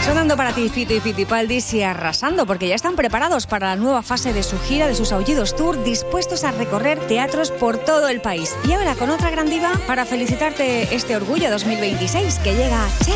Sonando para ti Fito y Fitipaldis y arrasando porque ya están preparados para la nueva fase de su gira de sus Aullidos Tour, dispuestos a recorrer teatros por todo el país. Y ahora con otra gran diva para felicitarte este Orgullo 2026 que llega.